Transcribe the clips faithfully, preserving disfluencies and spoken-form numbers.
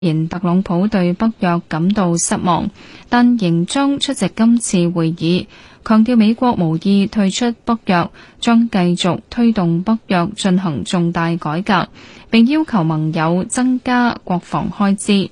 然特朗普對北約感到失望，但仍將出席今次會議，強調美國無意退出北約，將繼續推動北約進行重大改革，並要求盟友增加國防開支。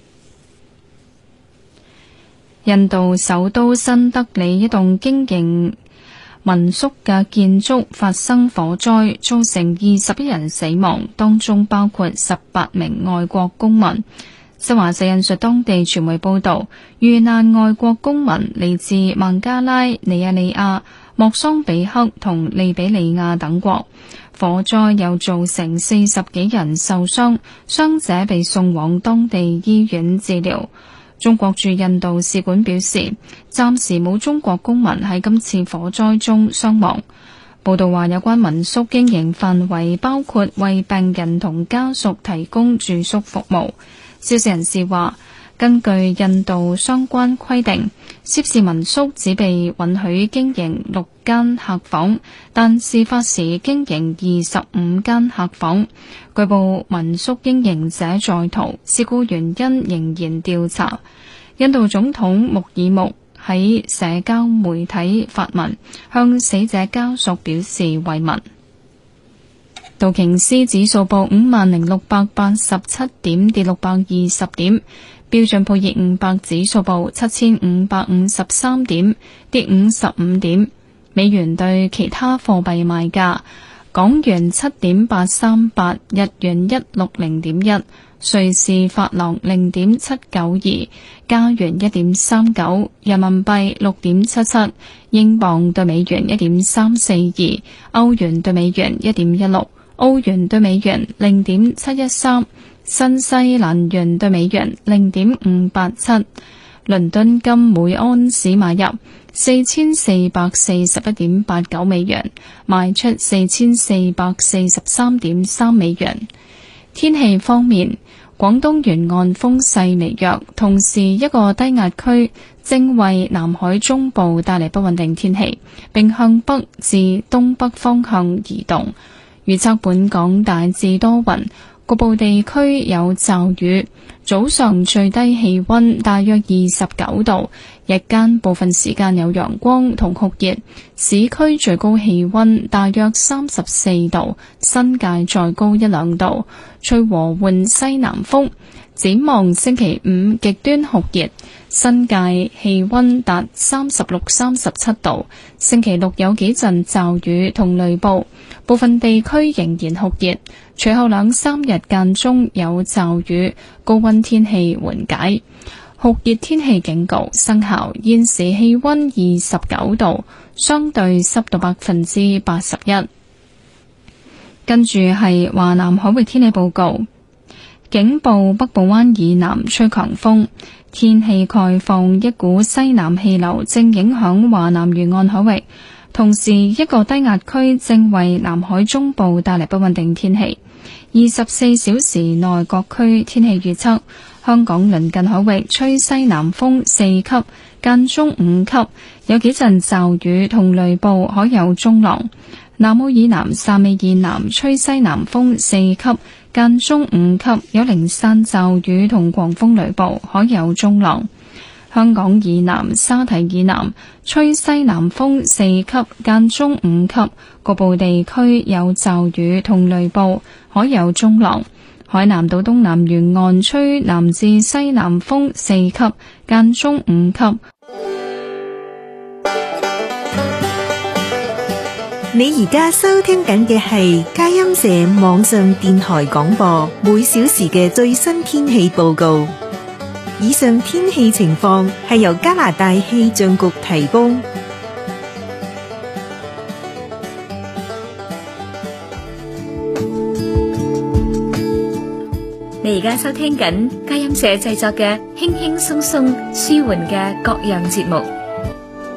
印度首都新德里一棟經營民宿嘅建築發生火災，造成二十一人死亡，當中包括十八名外國公民。新華社引述當地傳媒報道，遇難外國公民嚟自孟加拉、尼日利亞、莫桑比克同利比里亞等國。火災又造成四十幾人受傷，傷者被送往當地醫院治療。中國駐印度使館表示，暫時冇中國公民喺今次火災中傷亡。報道話，有關民宿經營範圍包括為病人同家屬提供住宿服務。消息人士話，根據印度相關規定，涉事民宿只被允許經營六間客房，但事發時經營二十五間客房。據報民宿經營者在逃，事故原因仍然調查。印度總統穆爾穆喺社交媒體發文，向死者家屬表示慰問。道瓊斯指數報五萬零六百八十七點，跌六百二十點。標準普爾五百指數報七千五百五十三點，跌五十五點。美元對其他貨幣賣價：港元七點八三八，日元一六零點一，瑞士法郎零點七九二，加元一點三九，人民幣六點七七，英鎊對美元一點三四二，歐元對美元一點一六。澳元對美元零點七一三，新西蘭元對美元零點五八七，倫敦金每安士買入四千四百四十一點八九美元，賣出四千四百四十三點三美元。天氣方面，廣東沿岸風勢微弱，同時一個低壓區正為南海中部帶嚟不穩定天氣，並向北至東北方向移動。預測本港大致多雲，局部地區有驟雨。早上最低氣溫大約二十九度，日間部分時間有陽光同酷熱。市區最高氣溫大約三十四度，新界再高一兩度。吹和緩西南風。展望星期五極端酷熱，新界氣溫達三十六、三十七度。星期六有幾陣驟雨同雷暴，部分地區仍然酷熱。隨後兩三日間中有驟雨，高溫天氣緩解。酷熱天氣警告生效。現時氣溫二十九度，相對濕度百分之八十一。跟住係華南海域天氣報告。警報北部灣以南吹強風，天氣概況，一股西南氣流正影響華南沿岸海域，同時一個低壓區正為南海中部帶嚟不穩定天氣。二十四小時內各區天氣預測：香港鄰近海域吹西南風四級，間中五級，有幾陣驟雨同雷暴，海有中浪。南澳以南、汕尾以南吹西南風四級，間中五級，有零散驟雨同狂風雷暴，海有中浪。香港以南、沙堤以南吹西南風四級，間中五級，局部地區有驟雨同雷暴，海有中浪。海南島東南沿岸吹南至西南風四級，間中五級。 你而家收聽緊嘅係佳音社網上電台廣播，每小時嘅最新天氣報告。以上天氣情況係由加拿大氣象局提供。你而家收聽緊佳音社製作嘅輕輕鬆鬆舒緩嘅各樣節目。